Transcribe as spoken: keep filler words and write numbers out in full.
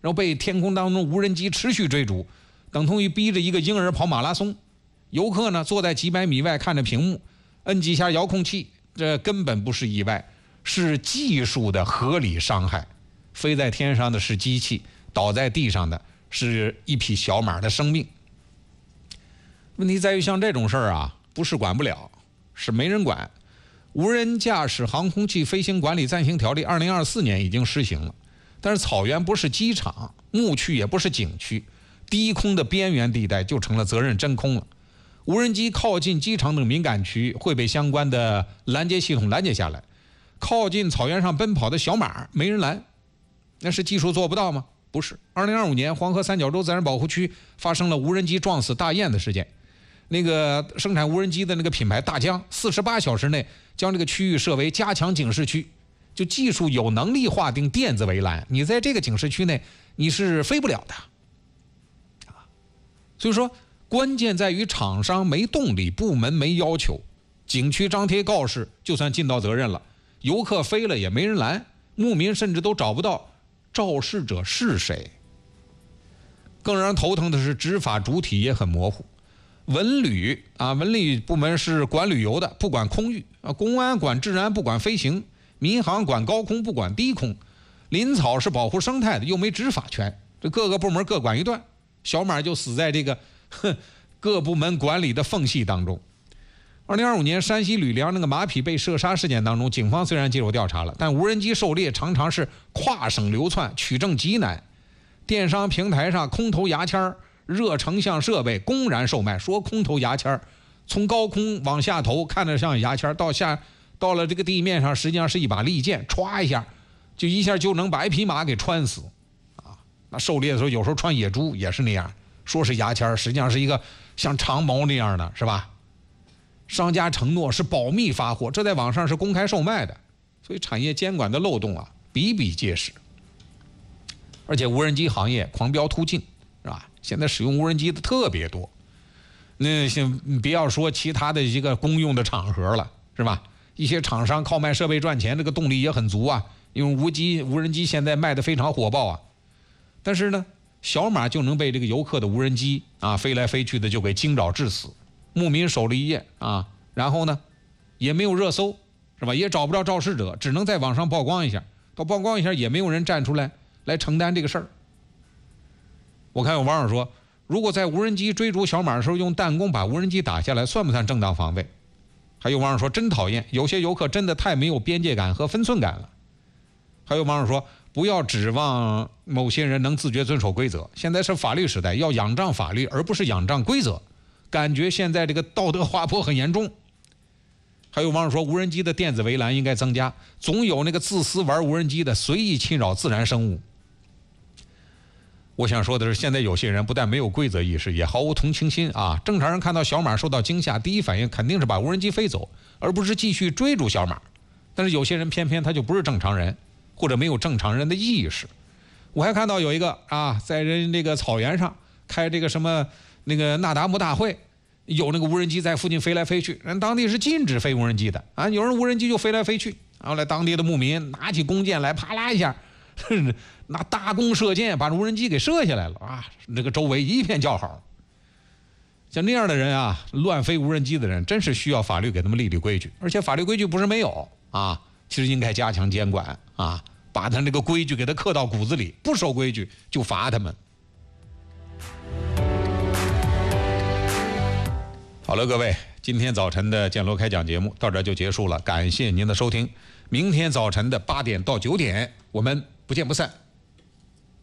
然后被天空当中无人机持续追逐，等同于逼着一个婴儿跑马拉松。游客呢坐在几百米外看着屏幕，摁几下遥控器，这根本不是意外，是技术的合理伤害。飞在天上的是机器，倒在地上的是一匹小马的生命。问题在于像这种事儿啊，不是管不了，是没人管。无人驾驶航空器飞行管理暂行条例二零二四年已经施行了，但是草原不是机场，牧区也不是景区，低空的边缘地带就成了责任真空了。无人机靠近机场等敏感区会被相关的拦截系统拦截下来，靠近草原上奔跑的小马没人拦，那是技术做不到吗？不是。二零二五年黄河三角洲自然保护区发生了无人机撞死大雁的事件，那个生产无人机的那个品牌大疆四十八小时内将这个区域设为加强警示区，就技术有能力划定电子围栏，你在这个警示区内你是飞不了的。所以说关键在于厂商没动力，部门没要求，景区张贴告示就算尽到责任了，游客飞了也没人拦，牧民甚至都找不到肇事者是谁。更让人头疼的是执法主体也很模糊。文旅啊，文旅部门是管旅游的，不管空域啊；公安管治安，不管飞行；民航管高空，不管低空；林草是保护生态的，又没执法权。这各个部门各管一段，小马就死在这个哼各部门管理的缝隙当中。二零二五年山西吕梁那个马匹被射杀事件当中，警方虽然介入调查了，但无人机狩猎常常是跨省流窜，取证极难。电商平台上空投牙签、热成像设备公然售卖，说空投牙签，从高空往下投看着像牙签，到下到了这个地面上实际上是一把利剑，歘一下就一下就能把一匹马给穿死啊！那狩猎的时候有时候穿野猪也是那样，说是牙签，实际上是一个像长矛那样的，是吧？商家承诺是保密发货，这在网上是公开售卖的，所以产业监管的漏洞啊比比皆是。而且无人机行业狂飙突进，是吧？现在使用无人机的特别多，那先不要说其他的一个公用的场合了，是吧？一些厂商靠卖设备赚钱，这个动力也很足啊，因为无机无人机现在卖的非常火爆啊。但是呢，小马就能被这个游客的无人机啊飞来飞去的就给惊扰致死。牧民守了一夜啊，然后呢也没有热搜，是吧？也找不着肇事者，只能在网上曝光一下，到曝光一下也没有人站出来来承担这个事儿。我看有网友说，如果在无人机追逐小马的时候用弹弓把无人机打下来，算不算正当防卫？还有网友说真讨厌，有些游客真的太没有边界感和分寸感了。还有网友说，不要指望某些人能自觉遵守规则，现在是法律时代，要仰仗法律而不是仰仗规则。感觉现在这个道德滑坡很严重。还有网友说，无人机的电子围栏应该增加，总有那个自私玩无人机的随意侵扰自然生物。我想说的是，现在有些人不但没有规则意识，也毫无同情心啊！正常人看到小马受到惊吓，第一反应肯定是把无人机飞走，而不是继续追逐小马。但是有些人偏偏他就不是正常人，或者没有正常人的意识。我还看到有一个啊，在人那个草原上开这个什么那个那达慕大会，有那个无人机在附近飞来飞去，人当地是禁止飞无人机的啊，有人无人机就飞来飞去，然后来当地的牧民拿起弓箭来，啪啦一下，拿大弓射箭把无人机给射下来了啊！这个周围一片叫好。像那样的人啊，乱飞无人机的人，真是需要法律给他们立立规矩，而且法律规矩不是没有啊，其实应该加强监管啊，把他那个规矩给他刻到骨子里，不守规矩就罚他们。好了，各位，今天早晨的建楼开讲节目到这就结束了，感谢您的收听。明天早晨的八点到九点，我们不见不散。